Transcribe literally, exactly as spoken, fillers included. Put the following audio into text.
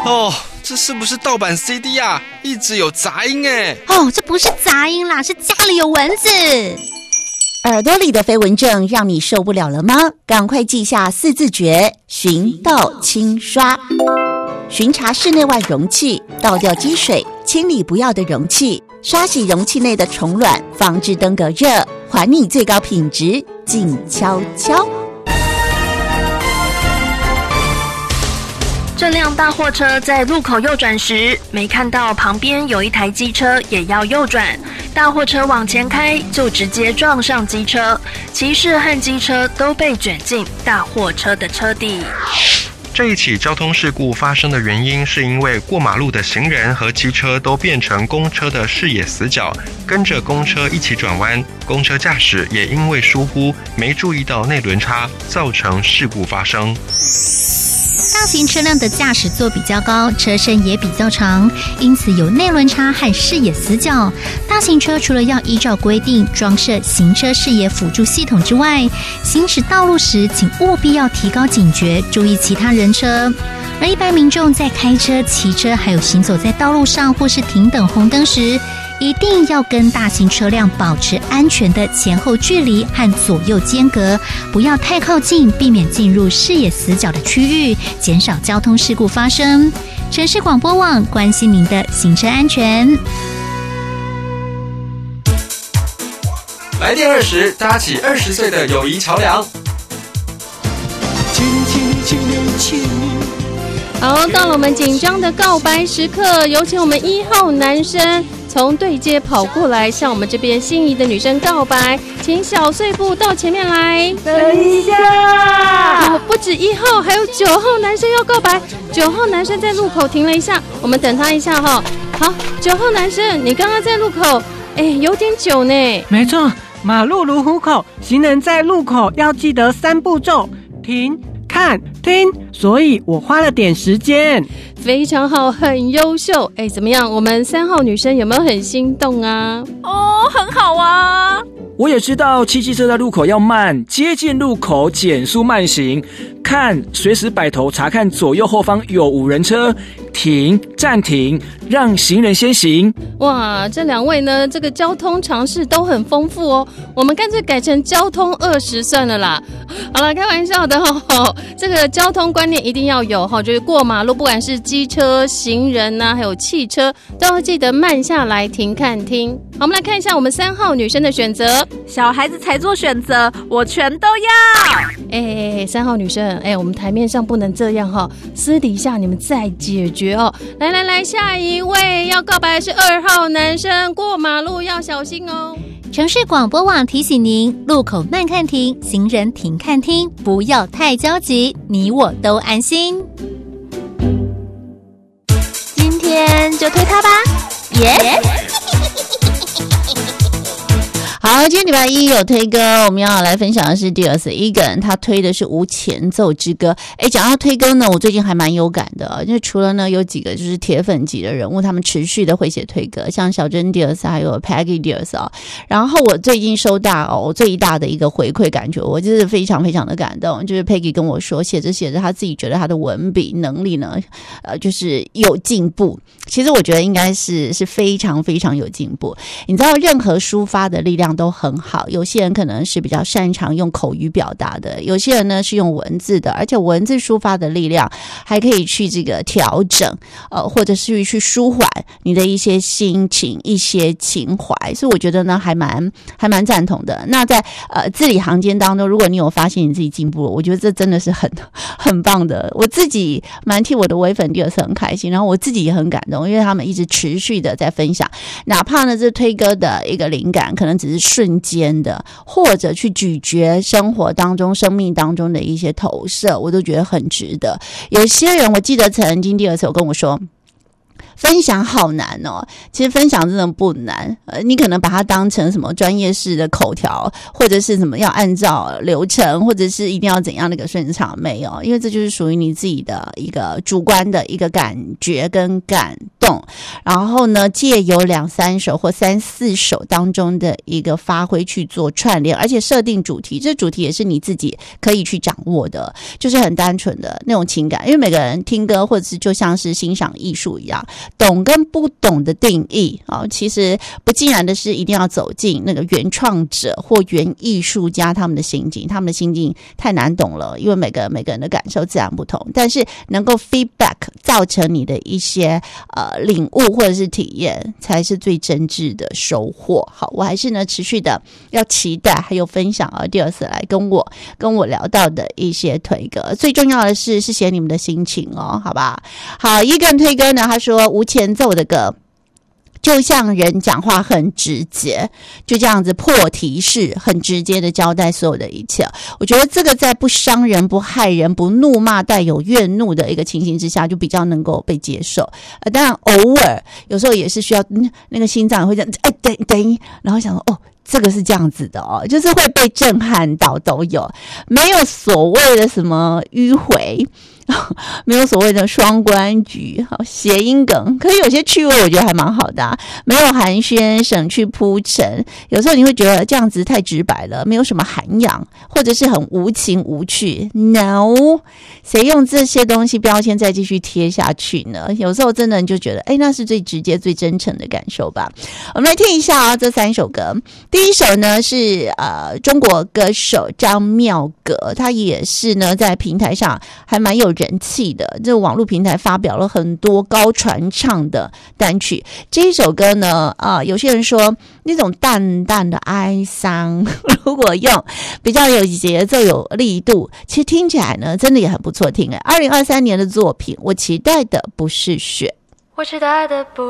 哦，这是不是盗版 C D 啊？一直有杂音哎。 哦，这不是杂音啦，是家里有蚊子。 耳朵里的飞蚊症让你受不了了吗？赶快记下四字诀：寻盗清刷。巡查室内外容器，倒掉积水，清理不要的容器，刷洗容器内的虫卵，防治登革热，还你最高品质，静悄悄。 这辆大货车在路口右转时，没看到旁边有一台机车也要右转，大货车往前开，就直接撞上机车，骑士和机车都被卷进大货车的车底。 这一起交通事故发生的原因是因为过马路的行人和机车都变成公车的视野死角，跟着公车一起转弯，公车驾驶也因为疏忽没注意到内轮差，造成事故发生。 大型车辆的驾驶座比较高，车身也比较长，因此有内轮差和视野死角。大型车除了要依照规定装设行车视野辅助系统之外，行驶道路时请务必要提高警觉，注意其他人车。而一般民众在开车、骑车还有行走在道路上或是停等红灯时，一定要跟大型车辆保持安全的前后距离和左右间隔，不要太靠近，避免进入视野死角的区域，减少交通事故发生。城市广播网关心您的行车安全。 来电二十，搭起二十岁的友谊桥梁。 好，到了我们紧张的告白时刻，有请我们一号男生从对街跑过来，向我们这边心仪的女生告白，请小碎步到前面来。 等一下， 哦，不止一号，还有九号男生要告白。九号男生在路口停了一下，我们等他一下哈。好，九号男生，你刚刚在路口，哎，有点久呢。 没错，马路如虎口，行人在路口要记得三步骤：停、看、听。所以我花了点时间。 非常好，很优秀。哎，怎么样？我们三号女生有没有很心动啊？ 哦，很好啊。 我也知道骑机车在路口要慢，接近路口减速慢行，看随时摆头查看左右后方有无人车，停暂停，让行人先行。 哇，这两位呢，这个交通常识都很丰富哦。我们干脆改成交通二十算了啦。好了，开玩笑的哦。这个交通观念一定要有哈，就是过马路，不管是机车、行人啊，还有汽车，都要记得慢下来停看听。好，我们来看一下我们三号女生的选择。 小孩子才做选择，我全都要。 哎哎，三号女生，哎，我们台面上不能这样哈，私底下你们再解决哦。来来来，下一位要告白的是二号男生，过马路要小心哦。 城市广播网提醒您：路口慢看停，行人停看听，不要太焦急，你我都安心。 今天就推他吧，耶、yeah! 好，今天礼拜一有推歌，我们要来分享的是 Dears Egan， 他推的是无前奏之歌。诶，讲到推歌呢，我最近还蛮有感的，因为除了呢有几个就是铁粉级的人物，他们持续的会写推歌，像小珍 Dears 还有 Peggy Dears 啊。然后我最近收到哦，我最大的一个回馈感觉，我就是非常非常的感动，就是 Peggy 跟我说，写着写着他自己觉得他的文笔能力呢，呃，就是有进步。其实我觉得应该是是非常非常有进步。你知道，任何抒发的力量都很好，有些人可能是比较擅长用口语表达的，有些人呢是用文字的，而且文字抒发的力量还可以去这个调整，呃，或者是去舒缓你的一些心情、一些情怀，所以我觉得呢，还蛮还蛮赞同的。那在呃字里行间当中，如果你有发现你自己进步了，我觉得这真的是很很棒的。我自己蛮替我的微粉第二次很开心，然后我自己也很感动，因为他们一直持续的在分享，哪怕呢这推歌的一个灵感可能只是瞬间的，或者去咀嚼生活当中、生命当中的一些投射，我都觉得很值得。有些人我记得曾经第二次有跟我说， 分享好难哦。其实分享真的不难，呃，你可能把它当成什么专业式的口条，或者是什么要按照流程，或者是一定要怎样的一个顺畅，没有，因为这就是属于你自己的一个主观的一个感觉跟感动。然后呢，借由两三首或三四首当中的一个发挥去做串联，而且设定主题，这主题也是你自己可以去掌握的，就是很单纯的那种情感。因为每个人听歌或者是就像是欣赏艺术一样，懂跟不懂的定义啊、哦，其实不尽然的是一定要走进那个原创者或原艺术家他们的心境，他们的心境太难懂了，因为每个人每个人的感受自然不同，但是能够 feedback 造成你的一些呃领悟或者是体验，才是最真挚的收获。好，我还是呢持续的要期待还有分享啊，第二次来跟我跟我聊到的一些推歌，最重要的是是写你们的心情哦，好吧？好，一个人推歌呢，他说无前奏的歌。就像人讲话很直接，就这样子破题式很直接的交代所有的一切。我觉得这个在不伤人不害人不怒骂带有怨怒的一个情形之下，就比较能够被接受。呃，当然偶尔有时候也是需要、嗯、那个心脏会这样哎等等，然后想说哦这个是这样子的哦，就是会被震撼到都有，没有所谓的什么迂回。没有所谓的双关语，好谐音梗，可是有些趣味我觉得还蛮好的、啊，没有寒暄，省去铺陈。有时候你会觉得这样子太直白了，没有什么涵养，或者是很无情无趣。No， 谁用这些东西标签再继续贴下去呢？有时候真的你就觉得，哎，那是最直接、最真诚的感受吧。我们来听一下啊，这三首歌。第一首呢是呃中国歌手张妙格，他也是呢在平台上还蛮有人气的，这个网络平台发表了很多高传唱的单曲。这一首歌呢，啊、呃，有些人说那种淡淡的哀伤，如果用比较有节奏、有力度，其实听起来呢，真的也很不错听哎。二零二三年的作品，我期待的不是雪， 我期待的不